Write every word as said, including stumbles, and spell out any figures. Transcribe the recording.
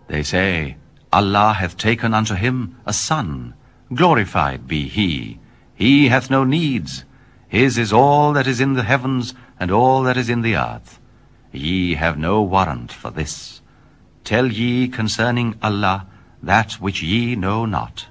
They say, Allah hath taken unto him a son, glorified be he. He hath no needs. His is all that is in the heavens and all that is in the earth. Ye have no warrant for this. Tell ye concerning Allah that which ye know not.